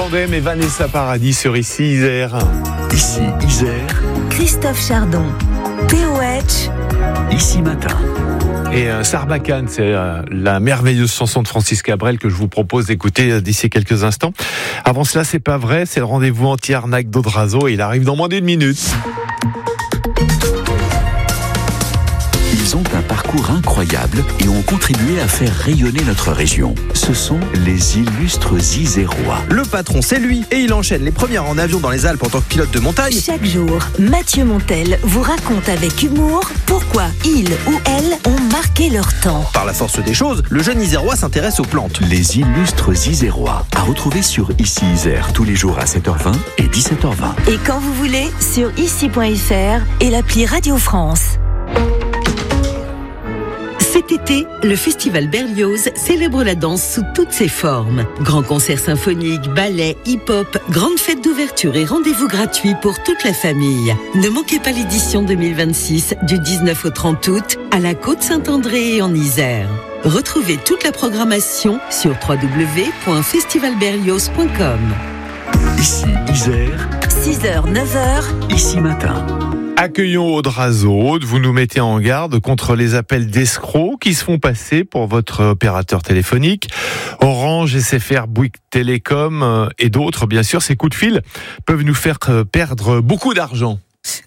tandem et Vanessa Paradis sur Ici Isère. Ici Isère. Christophe Chardon, TOH. Ici Matin. Et Sarbacane, c'est la merveilleuse chanson de Francis Cabrel que je vous propose d'écouter d'ici quelques instants. Avant cela, c'est pas vrai, c'est le rendez-vous anti-arnaque d'Audrazo et il arrive dans moins d'une minute. Ils ont un parcours incroyable et ont contribué à faire rayonner notre région. Ce sont les illustres Isérois. Le patron, c'est lui, et il enchaîne les premières en avion dans les Alpes en tant que pilote de montagne. Chaque jour, Mathieu Montel vous raconte avec humour pourquoi il ou elle ont marqué leur temps. Par la force des choses, le jeune Isérois s'intéresse aux plantes. Les illustres Isérois. À retrouver sur Ici Isère tous les jours à 7h20 et 17h20. Et quand vous voulez, sur ici.fr et l'appli Radio France. Cet été, le Festival Berlioz célèbre la danse sous toutes ses formes. Grands concerts symphoniques, ballets, hip-hop, grandes fêtes d'ouverture et rendez-vous gratuits pour toute la famille. Ne manquez pas l'édition 2026 du 19 au 30 août à la Côte-Saint-André et en Isère. Retrouvez toute la programmation sur www.festivalberlioz.com. Ici Isère. 6h, 9h. Ici Matin. Accueillons Audrazo, vous nous mettez en garde contre les appels d'escrocs qui se font passer pour votre opérateur téléphonique. Orange, SFR, Bouygues Télécom et d'autres, bien sûr, ces coups de fil peuvent nous faire perdre beaucoup d'argent.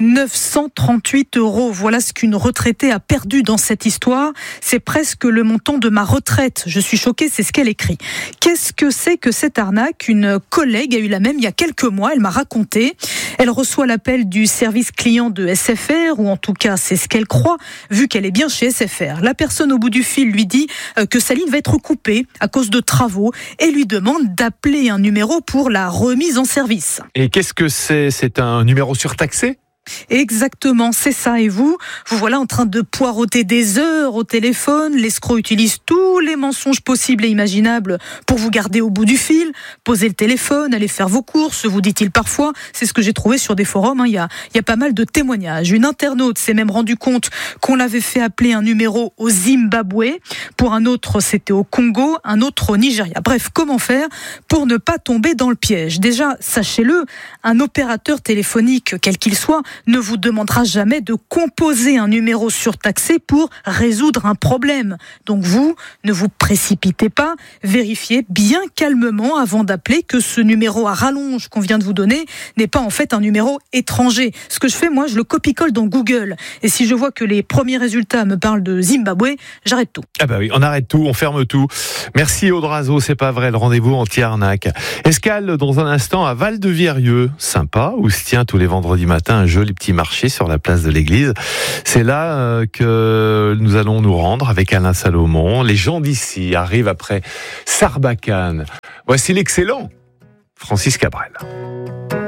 938 €. Voilà ce qu'une retraitée a perdu dans cette histoire. C'est presque le montant de ma retraite. Je suis choquée, c'est ce qu'elle écrit. Qu'est-ce que c'est que cette arnaque ? Une collègue a eu la même il y a quelques mois. Elle m'a raconté. Elle reçoit l'appel du service client de SFR, ou en tout cas, c'est ce qu'elle croit, vu qu'elle est bien chez SFR. La personne au bout du fil lui dit que sa ligne va être coupée à cause de travaux et lui demande d'appeler un numéro pour la remise en service. Et qu'est-ce que c'est ? C'est un numéro surtaxé ? Exactement, c'est ça. Et vous voilà en train de poireauter des heures au téléphone. L'escroc utilise tous les mensonges possibles et imaginables pour vous garder au bout du fil. Posez le téléphone, allez faire vos courses, vous dit-il parfois. C'est ce que j'ai trouvé sur des forums. Il y a pas mal de témoignages. Une internaute s'est même rendu compte qu'on l'avait fait appeler un numéro au Zimbabwe. Pour un autre, c'était au Congo, un autre au Nigeria. Bref, comment faire pour ne pas tomber dans le piège ? Déjà, sachez-le, un opérateur téléphonique, quel qu'il soit, ne vous demandera jamais de composer un numéro surtaxé pour résoudre un problème. Donc vous, ne vous précipitez pas, vérifiez bien calmement avant d'appeler que ce numéro à rallonge qu'on vient de vous donner n'est pas en fait un numéro étranger. Ce que je fais, moi, je le copie-colle dans Google. Et si je vois que les premiers résultats me parlent de Zimbabwe, j'arrête tout. Ah bah oui, on arrête tout, on ferme tout. Merci Audrazo, c'est pas vrai, le rendez-vous anti-arnaque. Escale dans un instant à Val-de-Virieu, sympa, où se tient tous les vendredis matins un joli petit marché sur la place de l'église. C'est là que nous allons nous rendre avec Alain Salomon. Les gens d'ici arrivent après Sarbacane. Voici l'excellent Francis Cabrel.